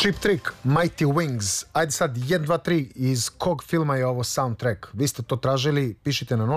Cheap Trick, Mighty Wings. Ajde sad 1, 2, 3. Iz kog filma je ovo soundtrack? Vi ste to tražili, pišite na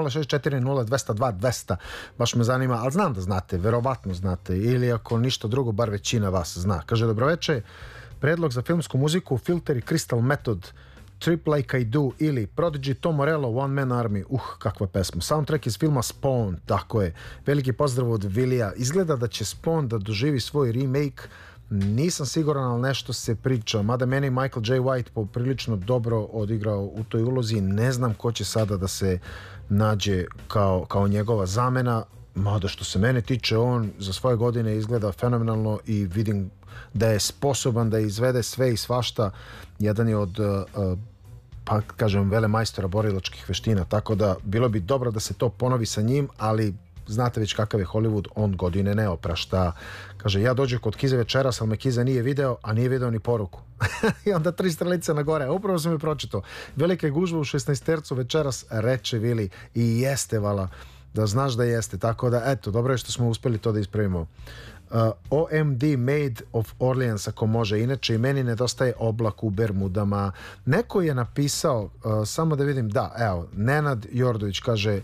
064020200. Baš me zanima, ali znam da znate, verovatno znate. Ili ako ništa drugo, bar većina vas zna. Kaže, dobroveče, predlog za filmsku muziku, Filter i Crystal Method, Trip Like I Do ili Prodigy, Tom Morello, One Man Army. Kakva pesma. Soundtrack iz filma Spawn, tako je. Veliki pozdrav od Vilija. Izgleda da će Spawn da doživi svoj remake. Nisam siguran, ali nešto se priča. Mada meni Michael J. White poprilično dobro odigrao u toj ulozi. Ne znam ko će sada da se nađe kao njegova zamena. Mada što se mene tiče, on za svoje godine izgleda fenomenalno i vidim da je sposoban da izvede sve i svašta. Jedan je od pa kažem velemajstora borilačkih veština, tako da bilo bi dobro da se to ponovi sa njim, ali znate već kakav je Hollywood, on godine ne oprašta. Kaže, ja dođem kod Kize večeras, ali me Kiza nije video, a nije video ni poruku. I onda 3 strelice na gore. Upravo sam mi pročitao. Velika je gužva u 16 večeras, reče Vili. I jeste, vala, da znaš da jeste. Tako da, eto, dobro je što smo uspeli to da ispravimo. OMD Made of Orleans, ako može. Inače i meni nedostaje oblak u Bermudama. Neko je napisao, samo da vidim, da, evo, Nenad Jordović kaže,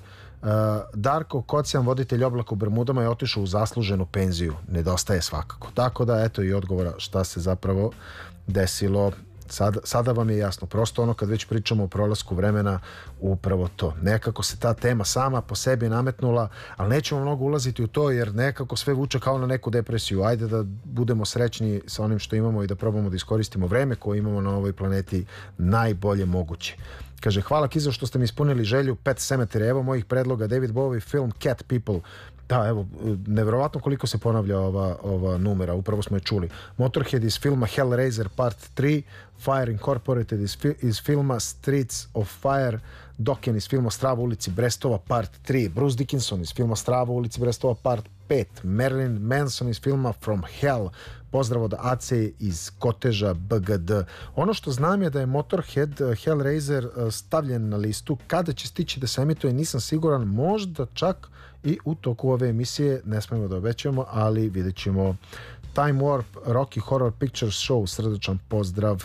Darko Kocijan, voditelj oblaka u Bermudama, je otišao u zasluženu penziju. Nedostaje svakako. Tako da, eto i odgovora šta se zapravo desilo. Sada vam je jasno. Prosto ono kad već pričamo o prolasku vremena, upravo to. Nekako se ta tema sama po sebi nametnula, ali nećemo mnogo ulaziti u to jer nekako sve vuče kao na neku depresiju. Ajde da budemo srećni sa onim što imamo i da probamo da iskoristimo vreme koje imamo na ovoj planeti najbolje moguće. Kaže, hvala Kizo što ste mi ispunili želju Pet Sematary, evo mojih predloga, David Bowie, film Cat People. Da, evo, nevjerovatno koliko se ponavlja ova numera, upravo smo je čuli. Motorhead iz filma Hellraiser Part 3, Fire Incorporated iz filma Streets of Fire, Dokken iz filma Strava u ulici Brestova Part 3, Bruce Dickinson iz filma Strava u ulici Brestova Part 5, Marilyn Manson iz filma From Hell, pozdrav od Ace iz Koteža BGD. Ono što znam je da je Motorhead Hellraiser stavljen na listu. Kada će stići da se emituje nisam siguran, možda čak i u toku ove emisije, ne smemo da obećamo, ali vidjet ćemo. Time Warp, Rocky Horror Picture Show, srdečan pozdrav.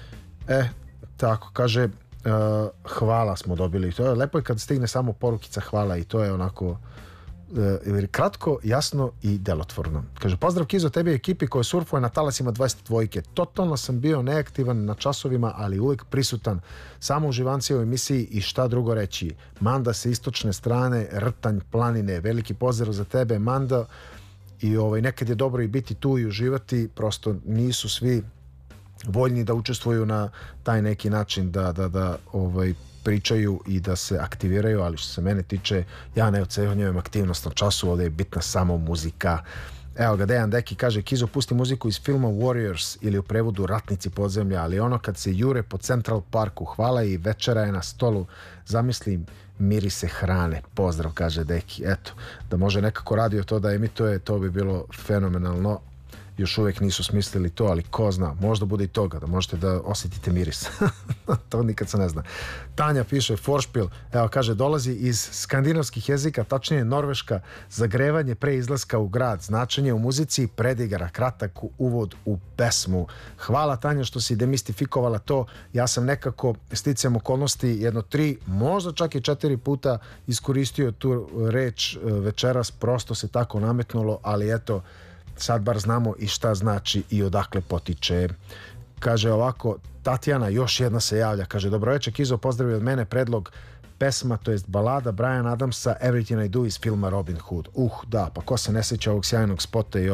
Tako, kaže, hvala smo dobili. To je lepo je kad stigne samo porukica hvala i to je onako kratko, jasno i delotvorno. Kaže, pozdrav Kizo, tebi i ekipi koja surfuje na talasima 22. Totalno sam bio neaktivan na časovima, ali uvijek prisutan. Samo uživanci u emisiji i šta drugo reći. Manda sa istočne strane, Rtanj, planine. Veliki pozdrav za tebe, Manda. I nekad je dobro i biti tu i uživati. Prosto nisu svi voljni da učestvuju na taj neki način da pričaju i da se aktiviraju, ali što se mene tiče, ja ne ocenjujem aktivnost na času, ovdje je bitna samo muzika. Evo ga, Dejan Deki kaže, Kizo, pusti muziku iz filma Warriors ili u prevodu Ratnici podzemlja, ali ono kad se jure po Central Parku, hvala i večera je na stolu, zamislim mirise hrane, pozdrav, kaže Deki. Eto, da može nekako radio to da emituje, to bi bilo fenomenalno. Još uvijek nisu smislili to, ali ko zna, možda bude i toga, da možete da osjetite miris. To nikad se ne zna. Tanja piše, Foršpil, evo kaže, dolazi iz skandinavskih jezika, tačnije norveška, zagrevanje pre izlaska u grad, značenje u muzici, predigara, kratak uvod u pesmu. Hvala Tanja što si demistifikovala to, ja sam nekako sticajem okolnosti 1, 3, možda čak i 4 puta iskoristio tu reč večeras, prosto se tako nametnulo, ali eto, sad bar znamo i šta znači i odakle potiče. Kaže ovako, Tatjana, još jedna se javlja, kaže, dobroveče Kizo, pozdravi od mene, predlog pesma, to jest balada Bryan Adamsa, Everything I Do iz filma Robin Hood. Da, pa ko se ne sjeća ovog sjajnog spota i